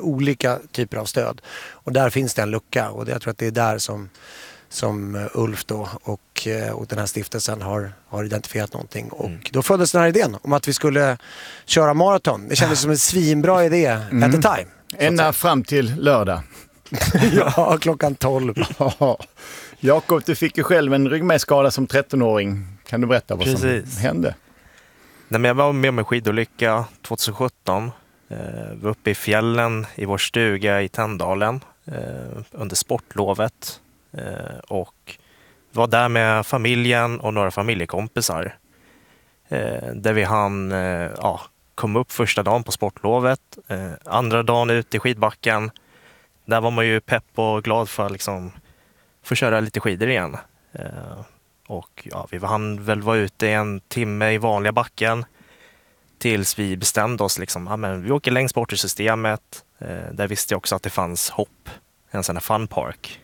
olika typer av stöd. Och där finns det en lucka, och jag tror att det är där som Ulf då och den här stiftelsen har identifierat någonting. Och då föddes den här idén om att vi skulle köra maraton. Det kändes som en svinbra idé at the time. Ända fram till lördag. Ja, klockan 12. Jakob, du fick ju själv en ryggmärgsskada som 13-åring. Kan du berätta vad som hände? Nej, men jag var med om en skidolycka 2017. Vi var uppe i fjällen i vår stuga i Tänndalen under sportlovet. Och var där med familjen och några familjekompisar. Där vi kom upp första dagen på sportlovet. Andra dagen ut i skidbacken. Där var man ju pepp och glad för att liksom få köra lite skidor igen. Och vi hann väl vara ute 1 timme i vanliga backen tills vi bestämde oss men vi åker längst bort i systemet. Där visste jag också att det fanns hopp, en sån här fun park.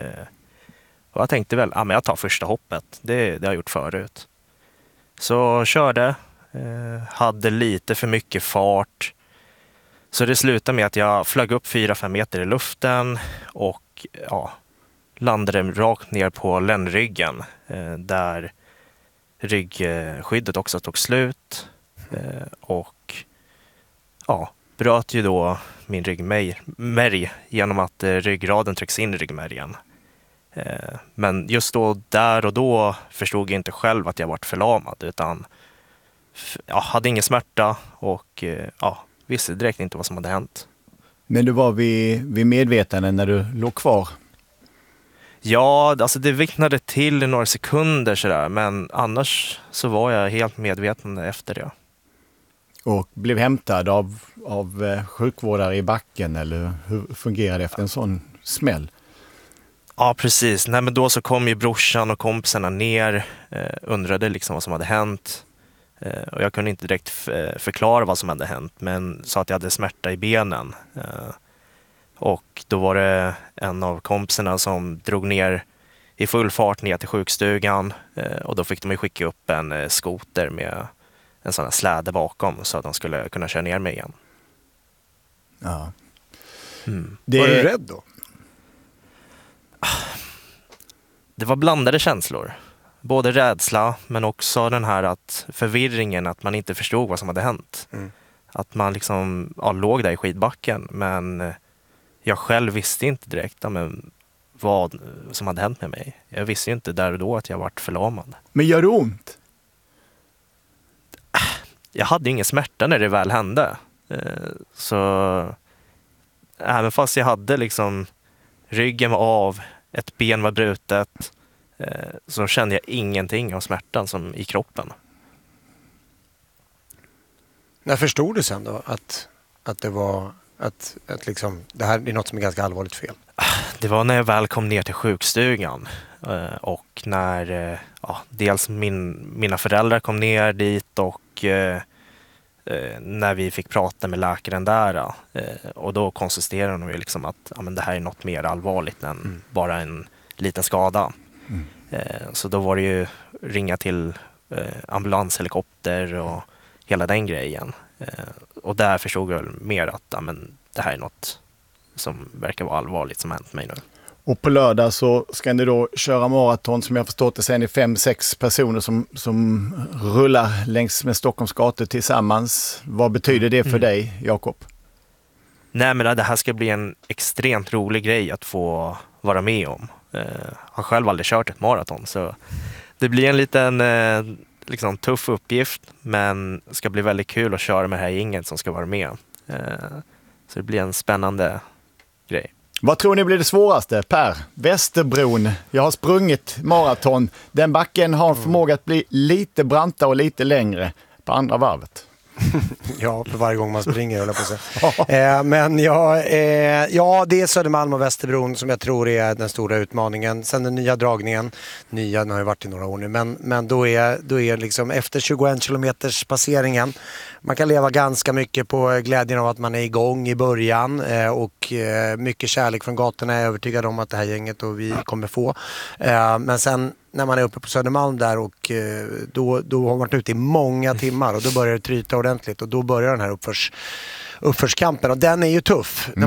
Och jag tänkte väl, jag tar första hoppet. Det har jag gjort förut. Så körde, hade lite för mycket fart. Så det slutade med att jag flög upp 4-5 meter i luften och landade rakt ner på ländryggen där ryggskyddet också tog slut. Och bröt ju då min ryggmärg genom att ryggraden trycks in i ryggmärgen. Men just där och då förstod jag inte själv att jag varit förlamad, utan jag hade ingen smärta och visste direkt inte vad som hade hänt. Men du var vid medvetande när du låg kvar? Ja, alltså det vicknade till i några sekunder sådär, men annars så var jag helt medveten efter det. Och blev hämtad av sjukvårdare i backen, eller hur fungerade det efter en sån smäll? Ja, precis. Nej, men då så kom ju brorsan och kompisarna ner, undrade vad som hade hänt. Och jag kunde inte direkt förklara vad som hade hänt, men sa att jag hade smärta i benen. Och då var det en av kompisarna som drog ner i full fart ner till sjukstugan. Och då fick de ju skicka upp en skoter med en sån här släde bakom så att de skulle kunna köra ner mig igen. Ja. Var du rädd då? Det var blandade känslor. Både rädsla, men också den här förvirringen att man inte förstod vad som hade hänt. Att man låg där i skidbacken, men jag själv visste inte direkt vad som hade hänt med mig. Jag visste ju inte där och då att jag varit förlamad. Men gör det ont? Jag hade ingen smärta när det väl hände. Så även fast jag hade ryggen var av, ett ben var brutet, så kände jag ingenting av smärtan som i kroppen. När förstod du sen då att det var att det här är något som är ganska allvarligt fel? Det var när jag väl kom ner till sjukstugan och när dels mina föräldrar kom ner dit och när vi fick prata med läkaren där och då konstaterade de ju att det här är något mer allvarligt än bara en liten skada. Så då var det ju ringa till ambulanshelikopter och hela den grejen. Och där förstod jag mer att det här är något som verkar vara allvarligt som har hänt mig nu. Och på lördag så ska ni då köra maraton, som jag förstått det. Sen är 5-6 personer som rullar längs med Stockholms gator tillsammans. Vad betyder det för dig, Jakob? Nej, men det här ska bli en extremt rolig grej att få vara med om. Jag har själv aldrig kört ett maraton, så det blir en liten tuff uppgift, men det ska bli väldigt kul att köra med det här gänget som ska vara med. Så det blir en spännande grej. Vad tror ni blir det svåraste, Per? Västerbron. Jag har sprungit maraton. Den backen har förmåga att bli lite brantare och lite längre på andra varvet. Ja, för varje gång man springer, höll jag på att säga. Men det är Södermalm och Västerbron som jag tror är den stora utmaningen. Sen den nya dragningen, den har ju varit i några år nu, men då är efter 21 kilometers passeringen, man kan leva ganska mycket på glädjen av att man är igång i början och mycket kärlek från gatorna är jag övertygad om att det här gänget och vi kommer få. Men sen när man är uppe på Södermalm där och då har man varit ute i många timmar och då börjar det tryta ordentligt och då börjar den här uppförskampen och den är ju tuff.